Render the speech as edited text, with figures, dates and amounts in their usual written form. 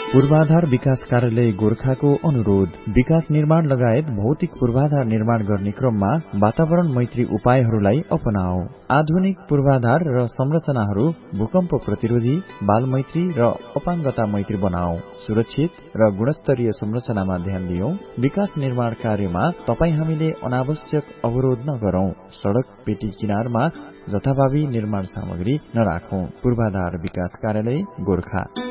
पूर्वाधार विकास कार्यालय गोरखाको अनुरोध। विकास निर्माण लगायत भौतिक पूर्वाधार निर्माण गर्ने क्रममा वातावरण मैत्री उपायहरूलाई अपनाऊ। आधुनिक पूर्वाधार र संरचनाहरू भूकम्प प्रतिरोधी, बाल मैत्री र अपाङ्गता मैत्री बनाऊ। सुरक्षित र गुणस्तरीय संरचनामा ध्यान दियौं। विकास निर्माण कार्यमा तपाई हामीले अनावश्यक अवरोध नगरौं। सड़क पेटी किनारमा जथाभावी निर्माण सामग्री नराखौं। पूर्वाधार विकास कार्यालय गोरखा।